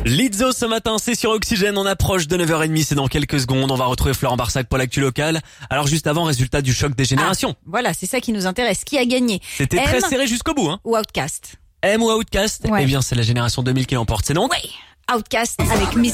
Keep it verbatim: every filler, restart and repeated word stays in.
Lizzo ce matin, c'est sur Oxygène, on approche de neuf heures trente, c'est dans quelques secondes, on va retrouver Florent Barsac pour l'actu locale. Alors juste avant, résultat du choc des générations. Ah, voilà, c'est ça qui nous intéresse. Qui a gagné? C'était M très serré jusqu'au bout, hein. Ou Outcast? M ou Outcast? Ouais. Eh bien, c'est la génération deux mille qui l'emporte, c'est donc? Oui, Outcast avec Miss